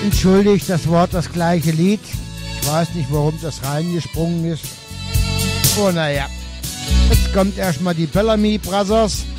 Entschuldigt das Wort, das gleiche Lied. Ich weiß nicht, warum das reingesprungen ist. Oh, naja. Jetzt kommt erstmal die Bellamy Brothers.